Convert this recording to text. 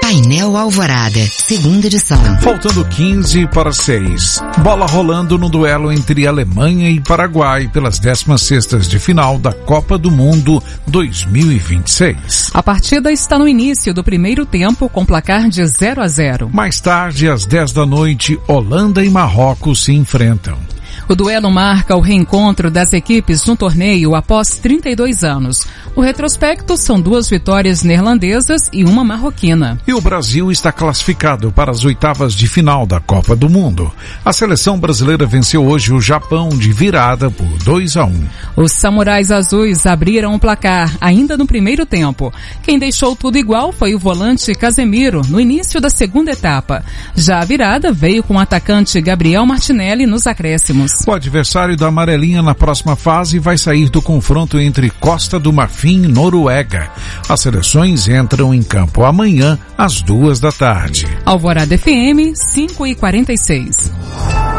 Painel Alvorada, segunda edição. Faltando 15 para 6. Bola rolando no duelo entre Alemanha e Paraguai pelas 16ª de final da Copa do Mundo 2026. A partida está no início do primeiro tempo com placar de 0-0. Mais tarde, às 10 da noite, Holanda e Marrocos se enfrentam. O duelo marca o reencontro das equipes no torneio após 32 anos. O retrospecto são 2 vitórias neerlandesas e uma marroquina. E o Brasil está classificado para as 8ª de final da Copa do Mundo. A seleção brasileira venceu hoje o Japão de virada por 2-1. Os Samurais Azuis abriram o placar ainda no primeiro tempo. Quem deixou tudo igual foi o volante Casemiro no início da segunda etapa. Já a virada veio com o atacante Gabriel Martinelli nos acréscimos. O adversário da amarelinha na próxima fase vai sair do confronto entre Costa do Marfim e Noruega. As seleções entram em campo amanhã às 2 da tarde. Alvorada FM 5h46.